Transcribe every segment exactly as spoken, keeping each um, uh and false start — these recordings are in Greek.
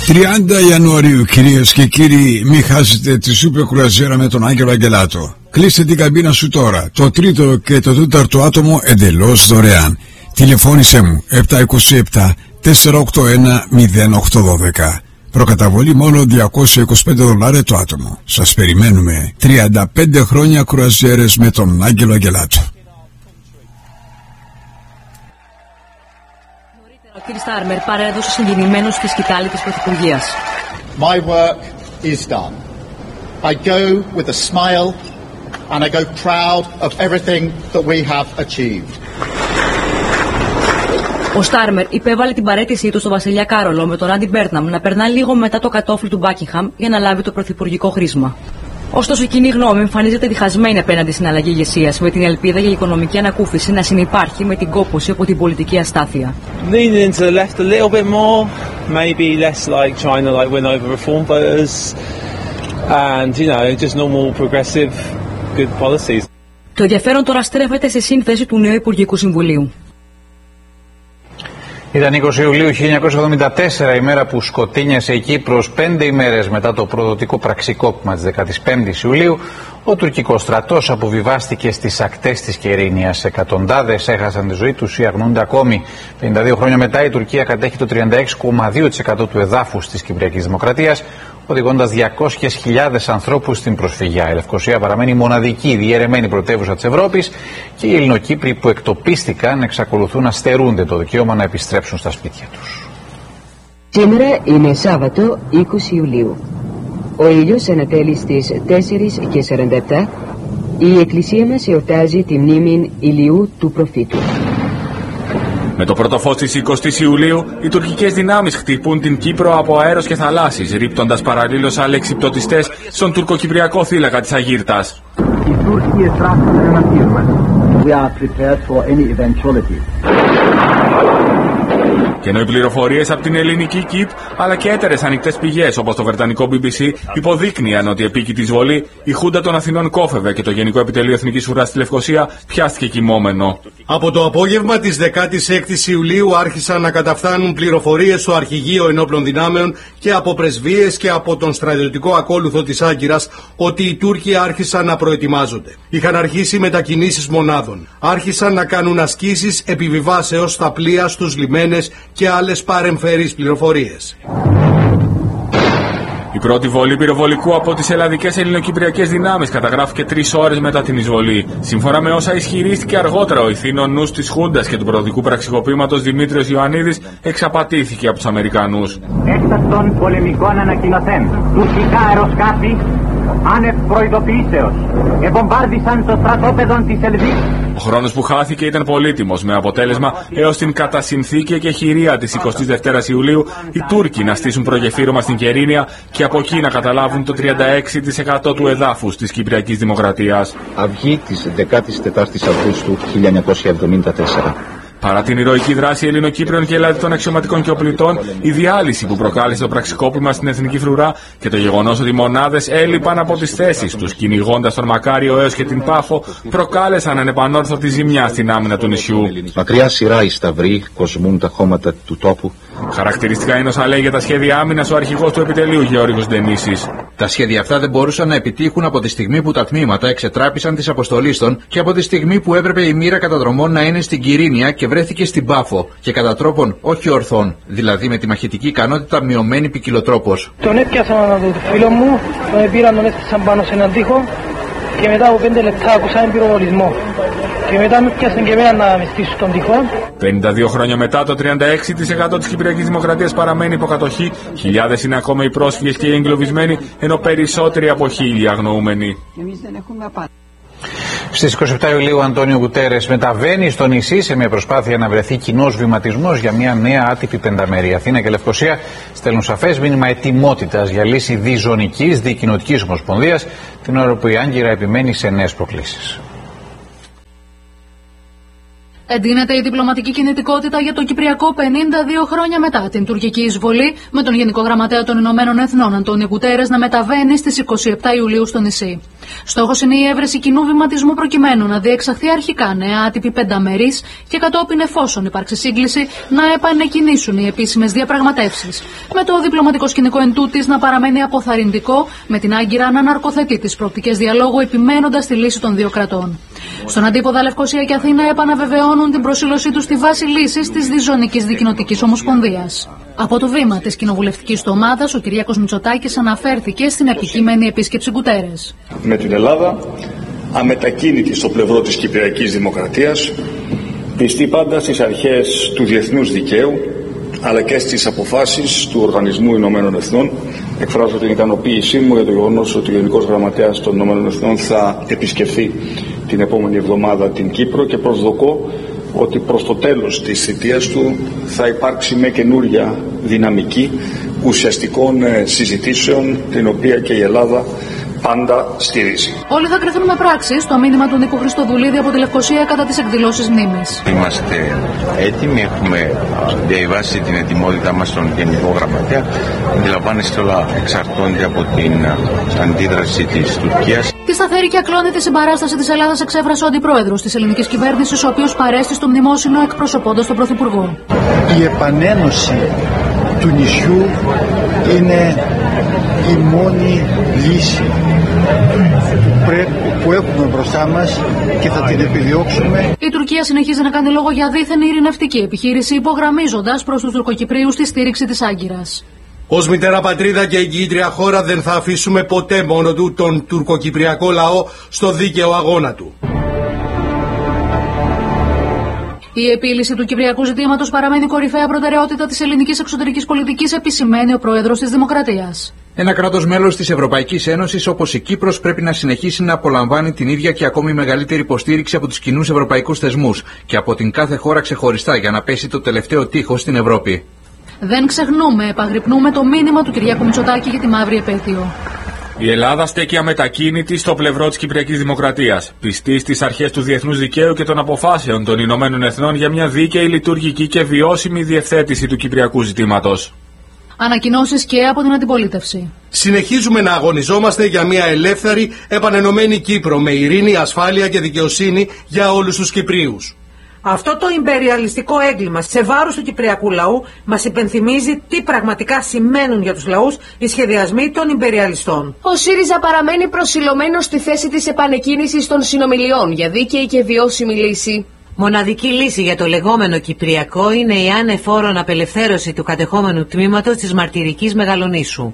τριάντα Ιανουαρίου, κυρίες και κύριοι, μην χάσετε τη σούπερ κρουαζιέρα με τον Άγγελο Αγγελάτο. Κλείστε την καμπίνα σου τώρα. Το τρίτο και το τέταρτο άτομο εντελώς δωρεάν. Τηλεφώνησέ μου επτά δύο επτά τέσσερα οκτώ ένα μηδέν οκτώ ένα δύο. Προκαταβολή μόνο διακόσια είκοσι πέντε δολάρια το άτομο. Σας περιμένουμε. τριάντα πέντε χρόνια κρουαζιέρες με τον Άγγελο Αγγελάτο. Ο κ. Στάρμερ παρέδωσε συγκινημένος στη σκητάλη της Πρωθυπουργίας. My work is done. I go with a smile and I go proud of everything that we have achieved. Ο Στάρμερ υπέβαλε την παραίτησή του στον βασιλιά Κάρολο με τον Άντι Μπέρναμ να περνά λίγο μετά το κατόφλι του Μπάκιγχαμ για να λάβει το πρωθυπουργικό χρήσμα. Ωστόσο, η κοινή γνώμη εμφανίζεται διχασμένη απέναντι στην αλλαγή ηγεσίας, με την ελπίδα για οικονομική ανακούφιση να συνυπάρχει με την κόπωση από την πολιτική αστάθεια. Leaning to the left a little bit more, maybe less like China, like win over reform voters, and you know, just normal progressive good policies. Το ενδιαφέρον τώρα στρέφεται στη σύνθεση του νέου Υπουργικού Συμβουλίου. Ήταν είκοσι Ιουλίου χίλια εννιακόσια εβδομήντα τέσσερα, η μέρα που σκοτίνιασε η Κύπρος. Πέντε ημέρες μετά το προδοτικό πραξικόπημα της δεκαπέντε Ιουλίου, ο τουρκικός στρατός αποβιβάστηκε στις ακτές της Κερίνιας. Εκατοντάδες έχασαν τη ζωή τους ή αγνοούνται ακόμη. πενήντα δύο χρόνια μετά, η Τουρκία κατέχει το τριάντα έξι κόμμα δύο τοις εκατό του εδάφους της Κυπριακής Δημοκρατίας, οδηγώντας διακόσιες χιλιάδες ανθρώπους στην προσφυγιά. Η Λευκοσία παραμένει η μοναδική διαιρεμένη πρωτεύουσα της Ευρώπης και οι Ελληνοκύπροι που εκτοπίστηκαν εξακολουθούν να στερούνται το δικαίωμα να επιστρέψουν στα σπίτια τους. Σήμερα είναι Σάββατο είκοσι Ιουλίου. Ο ήλιος ανατέλει στις τέσσερις και σαράντα επτά. Η Εκκλησία μας εορτάζει τη μνήμη Ηλιού του προφήτου. Με το πρώτο φως της εικοστής Ιουλίου, οι τουρκικές δυνάμεις χτυπούν την Κύπρο από αέρος και θαλάσσης, ρίπτοντας παραλλήλως αλεξιπτωτιστές στον τουρκοκυπριακό θύλακα της Αγύρτας. Οι Τούρκοι εστράφησαν εναντίον μας. We are prepared for any eventuality. Και ενώ οι πληροφορίες από την ελληνική ΚΙΠ αλλά και έτερες ανοιχτές πηγές όπως το βρετανικό μπι μπι σι υποδείκνυαν ότι επίκη τη εισβολή η Χούντα των Αθηνών κόφευε και το Γενικό Επιτελείο Εθνικής Ουράς στη Λευκοσία πιάστηκε κοιμόμενο. Από το απόγευμα της δεκάτης έκτης Ιουλίου άρχισαν να καταφθάνουν πληροφορίες στο Αρχηγείο Ενόπλων Δυνάμεων και από πρεσβείες και από τον στρατιωτικό ακόλουθο της Άγκυρας ότι οι Τούρκοι άρχισαν να προετοιμάζονται. Είχαν αρχίσει μετακινήσεις μονάδων. Άρχισαν να κάνουν ασκήσεις επιβιβάσεως στα πλοία, στους λιμένες και άλλες παρεμφερείς πληροφορίες. Η πρώτη βολή πυροβολικού από τις ελλαδικές ελληνοκυπριακές δυνάμεις καταγράφηκε τρεις ώρες μετά την εισβολή. Σύμφωνα με όσα ισχυρίστηκε αργότερα ο ηθήνων νους της Χούντας και του προδικού πραξικοπήματος Δημήτριος Ιωαννίδης, εξαπατήθηκε από τους Αμερικανούς. Έκτακτον πολεμικών ανακοινωθέν. Τουρκικά αεροσκάφη άνευ προειδοποιήσεως εμπομβάρδισαν το στρατόπεδο της Ελβής. Ο χρόνος που χάθηκε ήταν πολύτιμος, με αποτέλεσμα έως την κατασυνθήκη και χειρία της εικοστής δεύτερης Ιουλίου οι Τούρκοι να στήσουν προγεφύρωμα στην Κερίνια και από εκεί να καταλάβουν το τριάντα έξι τοις εκατό του εδάφους της Κυπριακής Δημοκρατίας. Αυγή της δεκάτης τετάρτης Αυγούστου χίλια εννιακόσια εβδομήντα τέσσερα. Παρά την ηρωική δράση Ελληνοκύπριων και Ελλαδιτών αξιωματικών και οπλιτών, η διάλυση που προκάλεσε το πραξικόπημα στην Εθνική Φρουρά και το γεγονός ότι οι μονάδες έλειπαν από τις θέσεις τους, κυνηγώντας τον Μακάριο έως και την Πάφο, προκάλεσαν ανεπανόρθωτη ζημιά στην άμυνα του νησιού. Μακριά σειρά οι σταυροί κοσμούν τα χώματα του τόπου. Χαρακτηριστικά είναι όσα λέει για τα σχέδια άμυνας ο αρχηγός του επιτελείου Γεώργιος Ντενίσης. Τα σχέδια αυτά δεν μπορούσαν να επιτύχουν από τη στιγμή που τα τμήματα εξετράπησαν της αποστολής των και από τη στιγμή που έπρεπε η μοίρα καταδρομών να είναι στην Κυρίνια και βρέθηκε στην Πάφο και κατά τρόπον όχι ορθών, δηλαδή με τη μαχητική ικανότητα μειωμένη ποικιλοτρόπως. Τον έπιασαν από το φίλο μου, τον πήραν, τον έστησαν πάνω σε έναν τοίχο και μετά από πέντε λεπτά ακούσαν πυροβολισμό. Και μετά με πιάσαν και εμένα να με στήσουν τον τοίχο. πενήντα δύο χρόνια μετά, το τριάντα έξι τοις εκατό της Κυπριακής Δημοκρατίας παραμένει υποκατοχή, χιλιάδες είναι ακόμα οι πρόσφυγες και οι εγκλωβισμένοι, ενώ περισσότεροι από χίλια αγνοούμενοι. Στις είκοσι επτά Ιουλίου, ο Αντώνιο Γκουτέρες μεταβαίνει στο νησί σε μια προσπάθεια να βρεθεί κοινός βηματισμός για μια νέα άτυπη πενταμέρη. Αθήνα και Λευκοσία στέλνουν σαφές μήνυμα ετοιμότητας για λύση διζωνικής διοικηνοτικής ομοσπονδίας, την ώρα που η Άγκυρα επιμένει σε νέες προκλήσεις. Εντείνεται η διπλωματική κινητικότητα για το Κυπριακό πενήντα δύο χρόνια μετά την τουρκική εισβολή, με τον Γενικό Γραμματέα των Ηνωμένων Εθνών Αντώνιο Γκουτέρες να μεταβαίνει στις είκοσι επτά Ιουλίου στο νησί. Στόχος είναι η έβρεση κοινού βηματισμού προκειμένου να διεξαχθεί αρχικά νέα άτυπη πενταμερής και κατόπιν, εφόσον υπάρξει σύγκληση, να επανεκκινήσουν οι επίσημες διαπραγματεύσεις. Με το διπλωματικό σκηνικό εντούτοις να παραμένει αποθαρρυντικό, με την Άγκυρα να αναρκοθετεί τις προοπτικές διαλόγου, επιμένοντας τη λύση των δύο κρατών. Στον αντίποδα, Λευκοσία και Αθήνα επαναβεβαιώνουν την προσήλωσή τους στη βάση λύσης της διζωνικής δικοινοτικής ομοσπονδίας. Από το βήμα της κοινοβουλευτικής του ομάδας, ο Κυριάκος Μητσοτάκης αναφέρθηκε στην επικείμενη επίσκεψη Γκουτέρες. Με την Ελλάδα, αμετακίνητη στο πλευρό της Κυπριακής Δημοκρατίας, πιστή πάντα στις αρχές του διεθνούς δικαίου, αλλά και στις αποφάσεις του Οργανισμού Ηνωμένων Εθνών, εκφράζω την ικανοποίησή μου για το γεγονός ότι ο Γενικός Γραμματέας των Ηνωμένων Εθνών θα επισκεφθεί την επόμενη εβδομάδα την Κύπρο και προσδοκώ ότι προς το τέλος της θητείας του θα υπάρξει μια καινούρια δυναμική ουσιαστικών συζητήσεων, την οποία και η Ελλάδα πάντα στηρίζει. Όλοι θα κρυθούν με πράξεις στο μήνυμα του Νίκου Χριστοδουλίδη από τη Λευκοσία κατά τις εκδηλώσεις μνήμης. Είμαστε έτοιμοι, έχουμε διαβάσει την ετοιμότητά μας στον Γενικό Γραμματέα. Αντιλαμβάνεστε, όλα εξαρτώνται από την αντίδραση της Τουρκίας. Τη σταθερή και ακλόνητη συμπαράσταση της Ελλάδας εξέφρασε ο αντιπρόεδρος της ελληνικής κυβέρνησης, ο οποίος παρέστη στο μνημόσυνο εκπροσωπώντας τον Πρωθυπουργό. Η επανένωση του νησιού είναι η μόνη λύση που έχουμε μπροστά μας και θα την επιδιώξουμε. Η Τουρκία συνεχίζει να κάνει λόγο για δίθεν ειρηνευτική επιχείρηση, υπογραμμίζοντας προς τους Τουρκοκυπρίους τη στήριξη της Άγκυρας. Ως μητέρα πατρίδα και εγγυήτρια χώρα δεν θα αφήσουμε ποτέ μόνο του τον τουρκοκυπριακό λαό στο δίκαιο αγώνα του. Η επίλυση του κυπριακού ζητήματος παραμένει κορυφαία προτεραιότητα της ελληνικής εξωτερικής πολιτικής, επισημαίνει ο Πρόεδρος της Δημοκρατίας. Ένα κράτος μέλος της Ευρωπαϊκής Ένωσης όπως η Κύπρος πρέπει να συνεχίσει να απολαμβάνει την ίδια και ακόμη μεγαλύτερη υποστήριξη από τους κοινούς ευρωπαϊκούς θεσμούς και από την κάθε χώρα ξεχωριστά για να πέσει το τελευταίο τείχος στην Ευρώπη. Δεν ξεχνούμε, επαγρυπνούμε το μήνυμα του Κυριάκου Μητσοτάκη για τη μαύρη επέτειο. Η Ελλάδα στέκει αμετακίνητη στο πλευρό της Κυπριακής Δημοκρατίας, πιστή στις αρχές του διεθνούς δικαίου και των αποφάσεων των Ηνωμένων Εθνών για μια δίκαιη, λειτουργική και βιώσιμη διευθέτηση του κυπριακού ζητήματος. Ανακοινώσεις και από την αντιπολίτευση. Συνεχίζουμε να αγωνιζόμαστε για μια ελεύθερη, επανενωμένη Κύπρο με ειρήνη, ασφάλεια και δικαιοσύνη για όλους τους Κυπρίους. Αυτό το ιμπεριαλιστικό έγκλημα σε βάρος του κυπριακού λαού μας υπενθυμίζει τι πραγματικά σημαίνουν για τους λαούς οι σχεδιασμοί των ιμπεριαλιστών. Ο ΣΥΡΙΖΑ παραμένει προσιλωμένος στη θέση της επανεκκίνησης των συνομιλιών για δίκαιη και βιώσιμη λύση. Μοναδική λύση για το λεγόμενο Κυπριακό είναι η ανεφόρον απελευθέρωση του κατεχόμενου τμήματος της μαρτυρικής Μεγαλονήσου.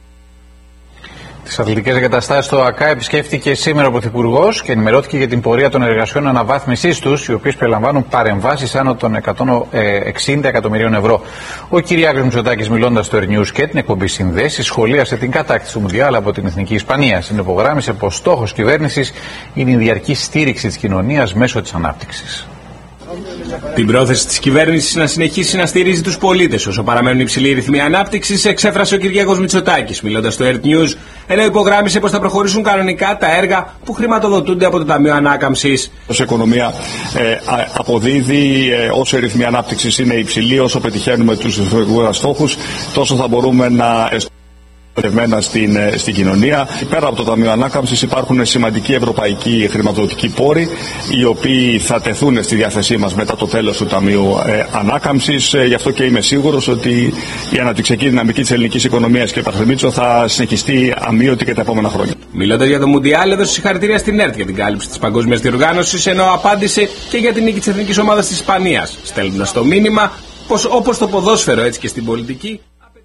Τις αθλητικές εγκαταστάσεις στο ΑΚΑ επισκέφθηκε σήμερα ο Πρωθυπουργός και ενημερώθηκε για την πορεία των εργασιών αναβάθμισής τους, οι οποίες περιλαμβάνουν παρεμβάσεις άνω των εκατόν εξήντα εκατομμυρίων ευρώ. Ο Κυριάκος Μητσοτάκης, μιλώντας στο Air News και την εκπομπή Συνδέσεις, σχολίασε την κατάκτηση του Μουντιάλ από την Εθνική Ισπανία. Συνυπογράμμισε πως στόχος κυβέρνησης είναι η διαρκή στήριξη της κοινωνίας μέσω της ανάπτυξης. Την πρόθεση της κυβέρνησης να συνεχίσει να στηρίζει τους πολίτες όσο παραμένουν υψηλοί ρυθμοί ανάπτυξης εξέφρασε ο Κυριάκος Μητσοτάκης, μιλώντας στο Air News, ενώ υπογράμμισε πως θα προχωρήσουν κανονικά τα έργα που χρηματοδοτούνται από το Ταμείο Ανάκαμψης. Όσο η οικονομία ε, αποδίδει, ε, όσο οι ρυθμοί ανάπτυξης είναι υψηλοί, όσο πετυχαίνουμε τους στόχους, τόσο θα μπορούμε να Στην, στην κοινωνία. Πέρα από το Ταμείο Ανάκαμψης υπάρχουν σημαντικοί ευρωπαϊκοί χρηματοδοτικοί πόροι, οι οποίοι θα τεθούν στη διάθεσή μας μετά το τέλος του Ταμείου ε, Ανάκαμψης. Ε, γι' αυτό και είμαι σίγουρος ότι η αναπτυξιακή δυναμική της ελληνικής οικονομίας και Παχθεμίτσο θα συνεχιστεί αμύωτη και τα επόμενα χρόνια. Μιλώντας για το Μουντιάλ, έδωσε συγχαρητήρια στην ΕΡΤ για την κάλυψη της παγκόσμιας διοργάνωσης, ενώ απάντησε και για την νίκη της εθνικής ομάδας της Ισπανίας, στέλνοντας το μήνυμα πως όπως το ποδόσφαιρο έτσι και στην πολιτική.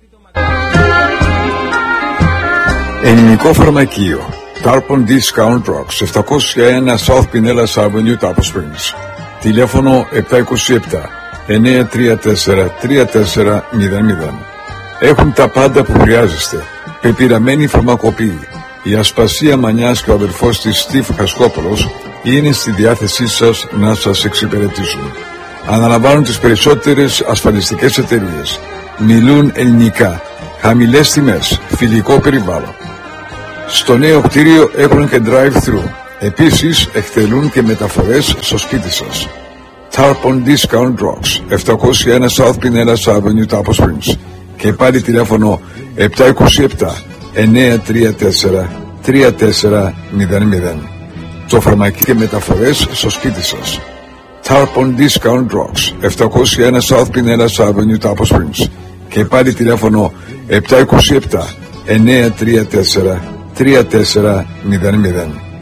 Ελληνικό φαρμακείο Tarpon Discount Drugs, επτακόσια ένα South Pinellas Avenue, Tarpon Springs. Τηλέφωνο επτά δύο επτά εννιά τρία τέσσερα τρία τέσσερα μηδέν μηδέν. Έχουν τα πάντα που χρειάζεστε. Πεπειραμένη φαρμακοποιή. Η Ασπασία Μανιάς και ο αδερφός της Στίβ Χασκόπουλος είναι στη διάθεσή σας να σας εξυπηρετήσουν. Αναλαμβάνουν τις περισσότερες ασφαλιστικές εταιρείες. Μιλούν ελληνικά. Χαμηλές τιμές. Φιλικό περιβάλλον. Στο νέο κτίριο έχουν και drive-thru. Επίσης εκτελούν και μεταφορές στο σπίτι σας. Tarpon Discount Drugs, επτακόσια ένα South Pinellas Avenue, Tarpon Springs. Και πάλι τηλέφωνο επτά δύο επτά εννιά τρία τέσσερα τρία τέσσερα μηδέν μηδέν. Το φαρμακείο και μεταφορές στο σπίτι σας. Tarpon Discount Drugs, επτακόσια ένα South Pinellas Avenue, Tapo Springs. Και πάλι τηλέφωνο επτά δύο επτά εννιά τρία τέσσερα τρία τέσσερα μηδέν μηδέν.